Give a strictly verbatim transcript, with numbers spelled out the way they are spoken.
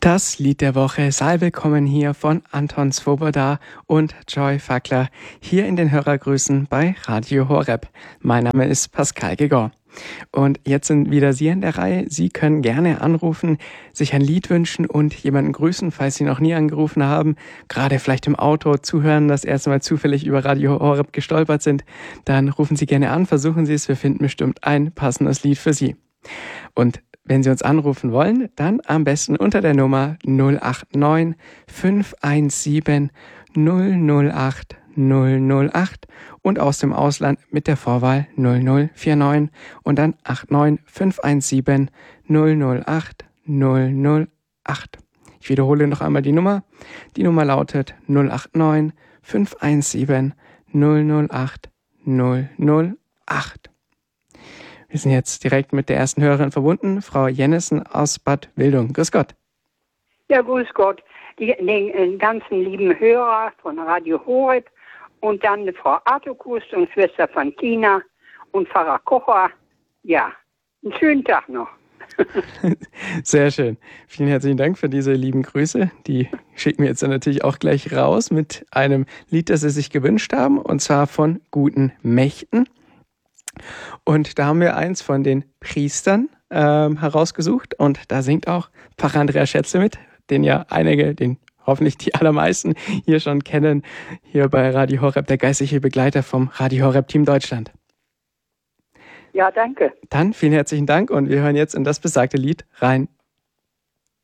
Das Lied der Woche sei willkommen hier von Anton Svoboda und Joy Fackler hier in den Hörergrüßen bei Radio Horeb. Mein Name ist Pascal Gegor. Und jetzt sind wieder Sie in der Reihe. Sie können gerne anrufen, sich ein Lied wünschen und jemanden grüßen, falls Sie noch nie angerufen haben, gerade vielleicht im Auto zuhören, das erste Mal zufällig über Radio Horeb gestolpert sind. Dann rufen Sie gerne an, versuchen Sie es, wir finden bestimmt ein passendes Lied für Sie. Und wenn Sie uns anrufen wollen, dann am besten unter der Nummer null acht neun fünf eins sieben null null acht null null acht und aus dem Ausland mit der Vorwahl null null vier neun und dann acht neun fünf eins sieben null null acht null null acht. Ich wiederhole noch einmal die Nummer. Die Nummer lautet null acht neun fünf eins sieben null null acht null null acht. Wir sind jetzt direkt mit der ersten Hörerin verbunden, Frau Jennissen aus Bad Wildung. Grüß Gott. Ja, grüß Gott. Die, den ganzen lieben Hörer von Radio Horeb und dann Frau Artukus und Schwester von Tina und Pfarrer Kocher. Ja, einen schönen Tag noch. Sehr schön. Vielen herzlichen Dank für diese lieben Grüße. Die schicken wir jetzt dann natürlich auch gleich raus mit einem Lied, das Sie sich gewünscht haben, und zwar von Guten Mächten. Und da haben wir eins von den Priestern ähm, herausgesucht und da singt auch Pfarrer Andreas Schätzle mit, den ja einige, den hoffentlich die allermeisten hier schon kennen, hier bei Radio Horeb, der geistliche Begleiter vom Radio Horeb Team Deutschland. Ja, danke. Dann vielen herzlichen Dank und wir hören jetzt in das besagte Lied rein.